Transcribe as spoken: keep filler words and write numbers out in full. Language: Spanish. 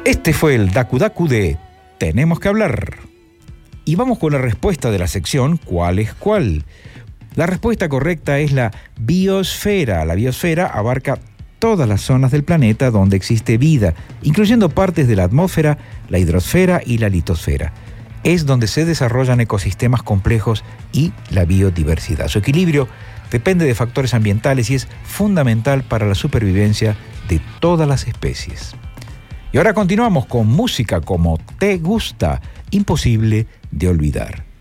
Este fue el Daku Daku de Tenemos que hablar. Y vamos con la respuesta de la sección ¿Cuál es cuál? La respuesta correcta es la biosfera. La biosfera abarca todas las zonas del planeta donde existe vida, incluyendo partes de la atmósfera, la hidrosfera y la litosfera. Es donde se desarrollan ecosistemas complejos y la biodiversidad. Su equilibrio depende de factores ambientales y es fundamental para la supervivencia de todas las especies. Y ahora continuamos con música como Te Gusta, imposible de olvidar.